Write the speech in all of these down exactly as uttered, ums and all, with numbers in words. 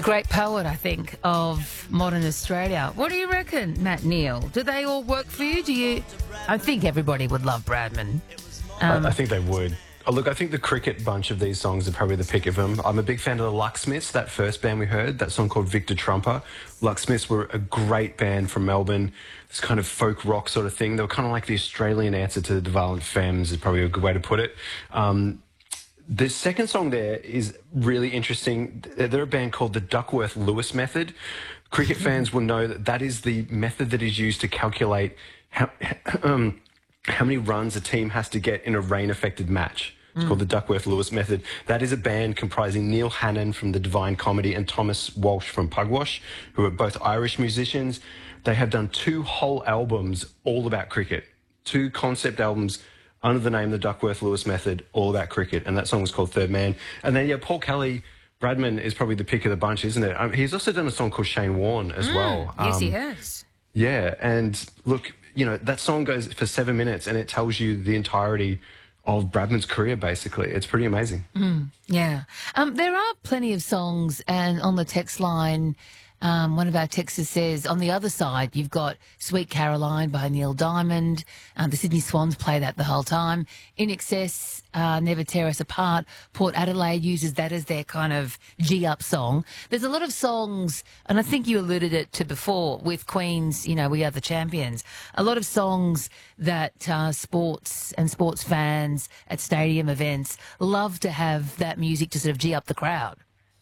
the great poet, I think, of modern Australia. What do you reckon, Matt Neal? Do they all work for you? Do you? I think everybody would love Bradman. Um, I, I think they would. Oh, look, I think the Cricket bunch of these songs are probably the pick of them. I'm a big fan of the Lucksmiths, that first band we heard, that song called Victor Trumper. Lucksmiths were a great band from Melbourne, this kind of folk rock sort of thing. They were kind of like the Australian answer to the De Violent Femmes, is probably a good way to put it. Um, the second song there is really interesting. They're a band called the Duckworth Lewis Method. Cricket fans will know that that is the method that is used to calculate how... Um, how many runs a team has to get in a rain-affected match. It's mm. called the Duckworth-Lewis Method. That is a band comprising Neil Hannon from the Divine Comedy and Thomas Walsh from Pugwash, who are both Irish musicians. They have done two whole albums all about cricket, two concept albums under the name the Duckworth-Lewis Method, all about cricket, and that song was called Third Man. And then, yeah, Paul Kelly, Bradman is probably the pick of the bunch, isn't it? Um, he's also done a song called Shane Warne as mm. well. Yes, um, he has. Yeah, and look... You know, that song goes for seven minutes and it tells you the entirety of Bradman's career, basically. It's pretty amazing. Mm, yeah. Um, there are plenty of songs, and on the text line, um, one of our texters says, on the other side, you've got Sweet Caroline by Neil Diamond. Um, the Sydney Swans play that the whole time. In Excess, uh, Never Tear Us Apart. Port Adelaide uses that as their kind of G-up song. There's a lot of songs, and I think you alluded it to before, with Queen's, you know, We Are the Champions. A lot of songs that uh, sports and sports fans at stadium events love to have that music to sort of G-up the crowd.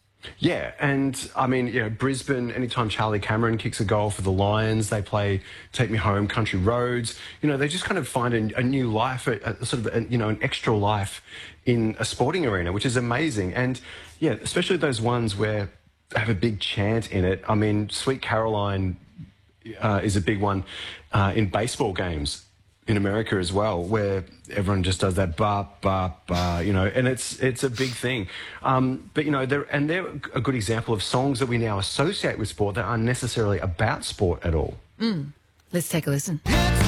Yeah, and I mean, you know, Brisbane, anytime Charlie Cameron kicks a goal for the Lions, they play Take Me Home, Country Roads. You know, they just kind of find a, a new life, a, a sort of, a, you know, an extra life in a sporting arena, which is amazing. And, yeah, especially those ones where they have a big chant in it. I mean, Sweet Caroline uh, is a big one uh, in baseball games in America as well, where everyone just does that ba ba ba, you know, and it's it's a big thing. Um, but you know, they're and they're a good example of songs that we now associate with sport that aren't necessarily about sport at all. Mm. Let's take a listen. It's